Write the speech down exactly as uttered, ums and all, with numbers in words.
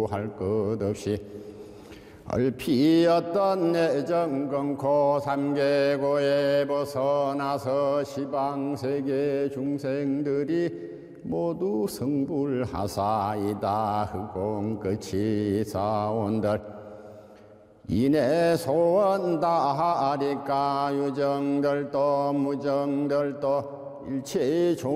구할 것 없이 얼피었던 내정건코 삼계고에 벗어나서 시방세계 중생들이 모두 성불하사이다 흑공 끝이 사온들 이내 소원 다하리까 유정들도 무정들도 일체 종